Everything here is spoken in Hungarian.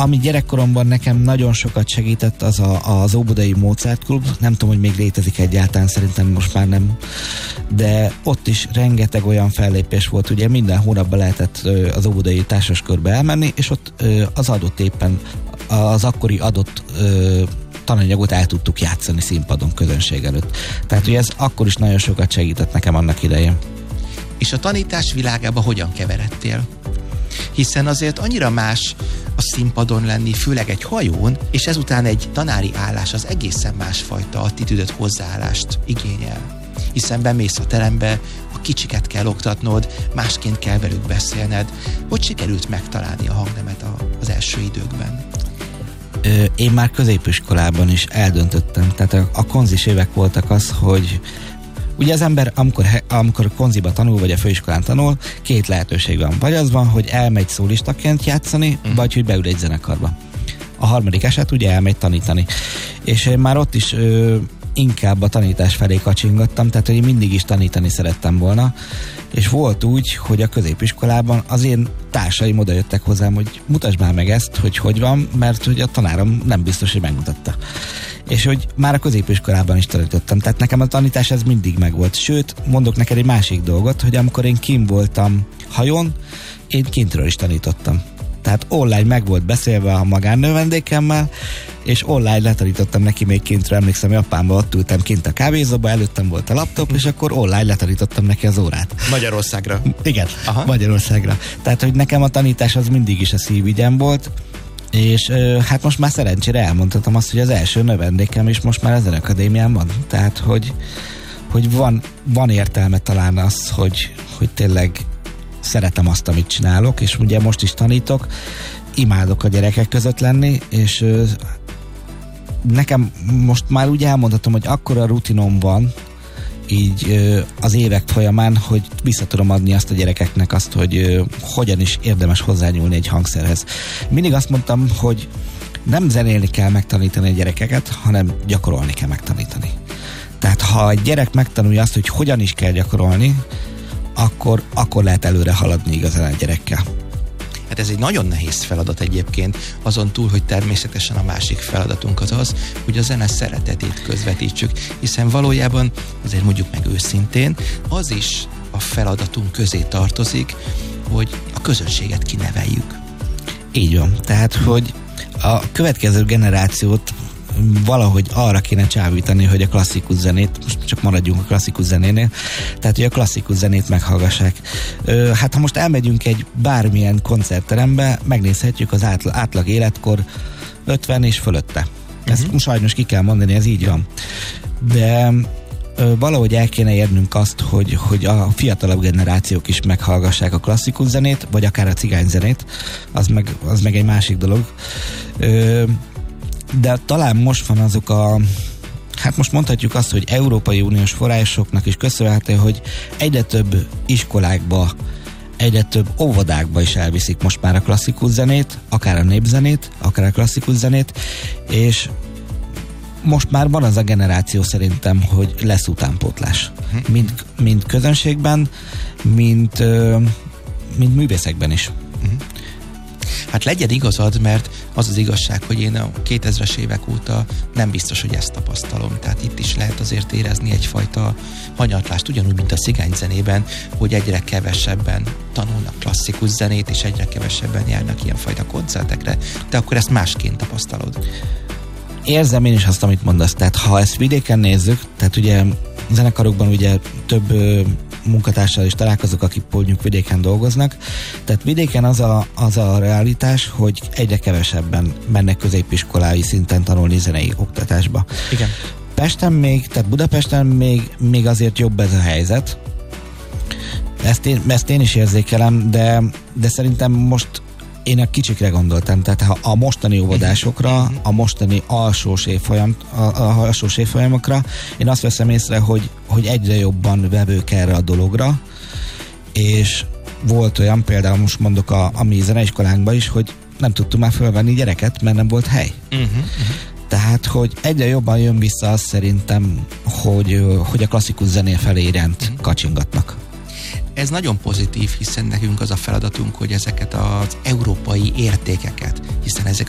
Ami gyerekkoromban nekem nagyon sokat segített, az az Óbudai Mozart Klub. Nem tudom, hogy még létezik egyáltalán, szerintem most már nem. De ott is rengeteg olyan fellépés volt, ugye minden hónapban lehetett az óbudai társaskörbe elmenni, és ott az adott éppen, az akkori adott tananyagot el tudtuk játszani színpadon közönség előtt. Tehát ugye ez akkor is nagyon sokat segített nekem annak idején. És a tanítás világába hogyan keveredtél? Hiszen azért annyira más a színpadon lenni, főleg egy hajón, és ezután egy tanári állás az egészen másfajta attitűdöt, hozzáállást igényel. Hiszen bemész a terembe, a kicsiket kell oktatnod, másként kell velük beszélned. Hogy sikerült megtalálni a hangnemet az első időkben? Én már középiskolában is eldöntöttem. Tehát a konzis évek voltak az, hogy ugye az ember, amikor konziba tanul, vagy a főiskolán tanul, két lehetőség van. Vagy az van, hogy elmegy szólistaként játszani, vagy hogy beül egy zenekarba. A harmadik eset ugye elmegy tanítani. És én már ott is inkább a tanítás felé kacsingattam, tehát hogy én mindig is tanítani szerettem volna. És volt úgy, hogy a középiskolában az én társaim oda jöttek hozzám, hogy mutasd már meg ezt, hogy van, mert hogy a tanárom nem biztos, hogy megmutatta. És hogy már a középiskolában is tanítottam. Tehát nekem a tanítás ez mindig megvolt. Sőt, mondok neked egy másik dolgot, hogy amikor én kint voltam hajón, én kintről is tanítottam. Tehát online meg volt beszélve a magánnövendékemmel, és online letanítottam neki még kintről. Emlékszem, Japánban ott ültem kint a kávézóba, előttem volt a laptop, és akkor online letanítottam neki az órát. Magyarországra. Igen, Magyarországra. Tehát, hogy nekem a tanítás az mindig is a szívügyem volt, és hát most már szerencsére elmondhatom azt, hogy az első növendékem is most már a Zeneakadémián van. Tehát, hogy van értelme talán az, hogy tényleg szeretem azt, amit csinálok, és ugye most is tanítok, imádok a gyerekek között lenni, és nekem most már úgy elmondhatom, hogy akkora rutinom van így az évek folyamán, hogy vissza tudom adni azt a gyerekeknek azt, hogy hogyan is érdemes hozzányúlni egy hangszerhez. Mindig azt mondtam, hogy nem zenélni kell megtanítani a gyerekeket, hanem gyakorolni kell megtanítani. Tehát ha egy gyerek megtanulja azt, hogy hogyan is kell gyakorolni, akkor lehet előre haladni igazán a gyerekkel. Hát ez egy nagyon nehéz feladat egyébként, azon túl, hogy természetesen a másik feladatunk az, hogy a zene szeretetét közvetítsük, hiszen valójában, azért mondjuk meg őszintén, az is a feladatunk közé tartozik, hogy a közönséget kineveljük. Így van. Tehát, hogy a következő generációt valahogy arra kéne csábítani, hogy a klasszikus zenét, most csak maradjunk a klasszikus zenénél, tehát hogy a klasszikus zenét meghallgassák. Hát ha most elmegyünk egy bármilyen koncertterembe, megnézhetjük az átlag életkor 50 és fölötte. Ezt sajnos ki kell mondani, ez így van. De valahogy el kéne érnünk azt, hogy a fiatalabb generációk is meghallgassák a klasszikus zenét, vagy akár a cigányzenét, az meg egy másik dolog. De talán most van azok hát most mondhatjuk azt, hogy Európai Uniós forrásoknak is köszönhető, hogy egyre több iskolákba, egyre több óvodákba is elviszik most már a klasszikus zenét, akár a népzenét, akár a klasszikus zenét, és most már van az a generáció szerintem, hogy lesz utánpótlás. Mind közönségben, mind művészekben is. Hát legyen igazad, mert az az igazság, hogy én a 2000-es évek óta nem biztos, hogy ezt tapasztalom. Tehát itt is lehet azért érezni egyfajta hanyatlást, ugyanúgy, mint a cigányzenében, hogy egyre kevesebben tanulnak klasszikus zenét, és egyre kevesebben járnak ilyenfajta koncertekre. De akkor ezt másként tapasztalod. Érzem én is azt, amit mondasz. Tehát ha ezt vidéken nézzük, tehát ugye zenekarokban ugye több munkatársal is találkozok, akik mondjuk vidéken dolgoznak. Tehát vidéken az a realitás, hogy egyre kevesebben mennek középiskolai szinten tanulni zenei oktatásba. Igen. Pesten tehát Budapesten még azért jobb ez a helyzet. Ezt én is érzékelem, de szerintem most én a kicsikre gondoltam, tehát ha a mostani óvodásokra, a mostani alsós évfolyamokra, én azt veszem észre, hogy egyre jobban vevők erre a dologra, és volt olyan, például most mondok a mi zeneiskolánkban is, hogy nem tudtunk már fölvenni gyereket, mert nem volt hely. Tehát, hogy egyre jobban jön vissza az szerintem, hogy a klasszikus zené felé iránt kacsingatnak. Ez nagyon pozitív, hiszen nekünk az a feladatunk, hogy ezeket az európai értékeket, hiszen ezek